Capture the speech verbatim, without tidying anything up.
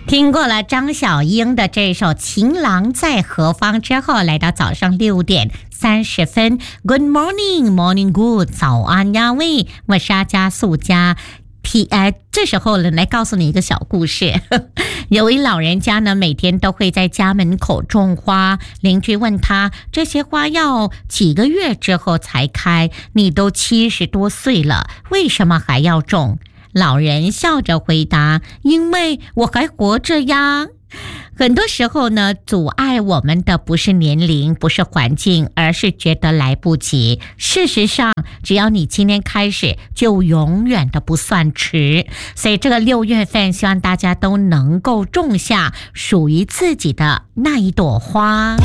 听过了张小英的这首《情郎在何方》之后，来到早上六点三十分 ，Good morning, morning good， 早安呀喂，我是阿加素佳。P I 这时候呢，来告诉你一个小故事。有一老人家呢，每天都会在家门口种花。邻居问他，这些花要几个月之后才开？你都七十多岁了，为什么还要种？老人笑着回答，因为我还活着呀。很多时候呢，阻碍我们的不是年龄，不是环境，而是觉得来不及。事实上，只要你今天开始，就永远的不算迟。所以这个六月份，希望大家都能够种下属于自己的那一朵花。